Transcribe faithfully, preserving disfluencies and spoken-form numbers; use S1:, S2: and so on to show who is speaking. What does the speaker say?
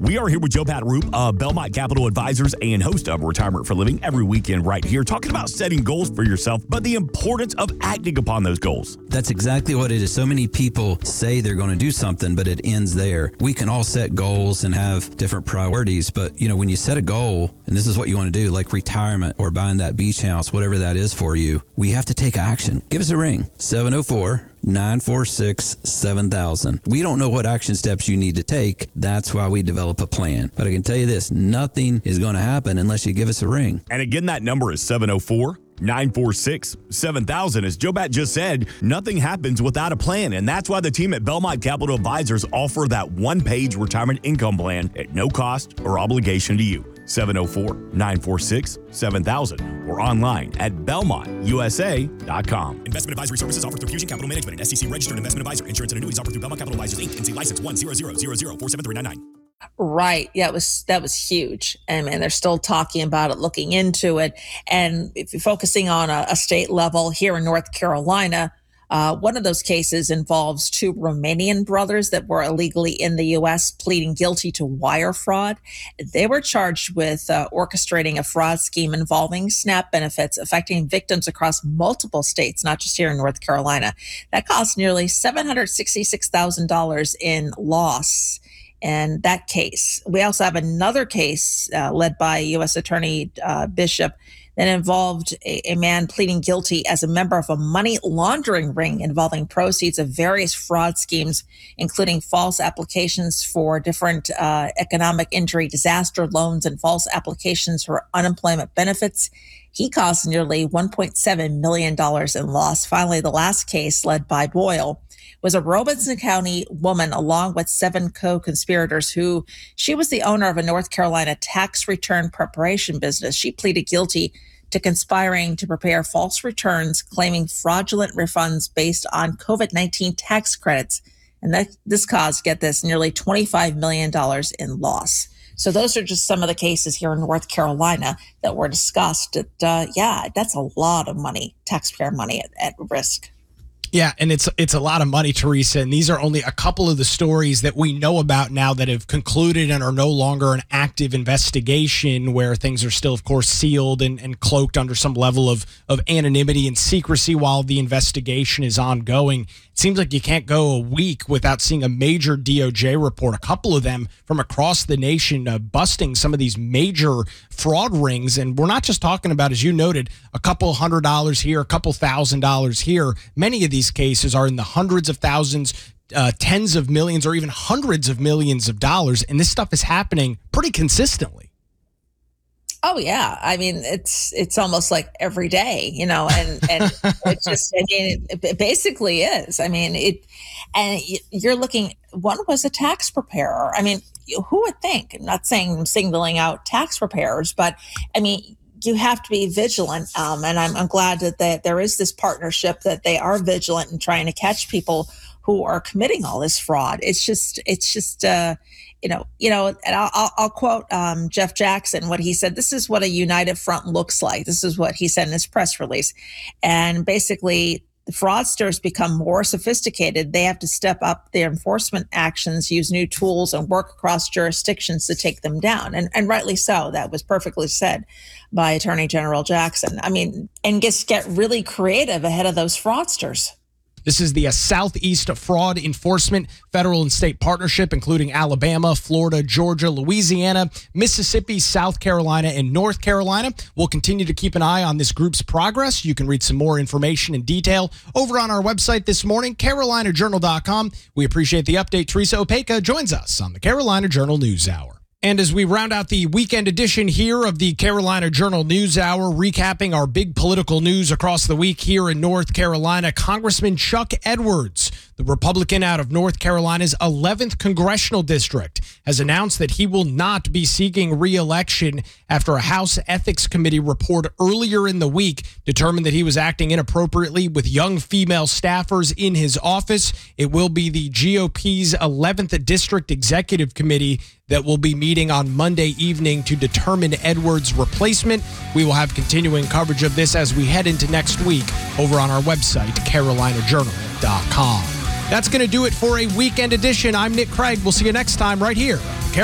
S1: We are here with Joe Pataroop of Belmont Capital Advisors and host of Retirement for Living every weekend right here, talking about setting goals for yourself, but the importance of acting upon those goals.
S2: That's exactly what it is. So many people say they're going to do something, but it ends there. We can all set goals and have different priorities, but you know, when you set a goal, and this is what you want to do, like retirement or buying that beach house, whatever that is for you, we have to take action. Give us a ring, seven oh four, nine four six, seven thousand. We don't know what action steps you need to take. That's why we develop a plan. But I can tell you this, nothing is going to happen unless you give us a ring.
S1: And again, that number is seven oh four, nine four six, seven thousand. As Joe Bat just said, nothing happens without a plan. And that's why the team at Belmont Capital Advisors offer that one-page retirement income plan at no cost or obligation to you. seven oh four, nine four six, seven thousand or online at belmont u s a dot com.
S3: Investment advisory services offered through Fusion Capital Management, an S E C registered investment advisor. Insurance and annuities offered through Belmont Capital Advisors, Incorporated. N C license one zero zero zero zero four seven three nine nine.
S4: Right. Yeah, it was that was huge. And, and they're still talking about it, looking into it. And if you're focusing on a, a state level here in North Carolina, uh, one of those cases involves two Romanian brothers that were illegally in the U S pleading guilty to wire fraud. They were charged with uh, orchestrating a fraud scheme involving SNAP benefits affecting victims across multiple states, not just here in North Carolina. That cost nearly seven hundred sixty-six thousand dollars in loss. And that case, we also have another case uh, led by U S Attorney uh, Bishop that involved a, a man pleading guilty as a member of a money laundering ring involving proceeds of various fraud schemes, including false applications for different uh, economic injury disaster loans and false applications for unemployment benefits. He caused nearly one point seven million dollars in loss. Finally, the last case led by Boyle was a Robeson County woman along with seven co-conspirators who she was the owner of a North Carolina tax return preparation business. She pleaded guilty to conspiring to prepare false returns, claiming fraudulent refunds based on COVID nineteen tax credits. And that this caused, get this, nearly twenty-five million dollars in loss. So those are just some of the cases here in North Carolina that were discussed. That, uh, yeah, that's a lot of money, taxpayer money at, at risk.
S5: Yeah, and it's it's a lot of money, Teresa, and these are only a couple of the stories that we know about now that have concluded and are no longer an active investigation, where things are still, of course, sealed and, and cloaked under some level of, of anonymity and secrecy while the investigation is ongoing. It seems like you can't go a week without seeing a major D O J report, a couple of them from across the nation, uh, busting some of these major fraud rings. And we're not just talking about, as you noted, a couple hundred dollars here, a couple thousand dollars here. Many of these cases are in the hundreds of thousands, uh, tens of millions, or even hundreds of millions of dollars. And this stuff is happening pretty consistently.
S4: Oh yeah, I mean it's it's almost like every day, you know, and and it's just I mean it, it basically is. I mean it, and you're looking. One was a tax preparer. I mean, who would think? I'm not saying I'm singling out tax preparers, but I mean you have to be vigilant. Um, and I'm I'm glad that they, there is this partnership, that they are vigilant in trying to catch people who are committing all this fraud. It's just it's just. Uh, You know, you know, and I'll, I'll, I'll quote um, Jeff Jackson, what he said. This is what a united front looks like. This is what he said in his press release. And basically, the fraudsters become more sophisticated. They have to step up their enforcement actions, use new tools, and work across jurisdictions to take them down. And, and rightly so. That was perfectly said by Attorney General Jackson. I mean, and just get really creative ahead of those fraudsters.
S5: This is the uh, Southeast Fraud Enforcement Federal and State Partnership, including Alabama, Florida, Georgia, Louisiana, Mississippi, South Carolina, and North Carolina. We'll continue to keep an eye on this group's progress. You can read some more information in detail over on our website this morning, carolina journal dot com. We appreciate the update. Teresa Opeka joins us on the Carolina Journal News Hour. And as we round out the weekend edition here of the Carolina Journal News Hour, recapping our big political news across the week here in North Carolina, Congressman Chuck Edwards, the Republican out of North Carolina's eleventh congressional district, has announced that he will not be seeking re-election after a House Ethics Committee report earlier in the week determined that he was acting inappropriately with young female staffers in his office. It will be the G O P's eleventh District Executive Committee that will be meeting on Monday evening to determine Edwards' replacement. We will have continuing coverage of this as we head into next week over on our website, carolina journal dot com. That's going to do it for a weekend edition. I'm Nick Craig. We'll see you next time right here.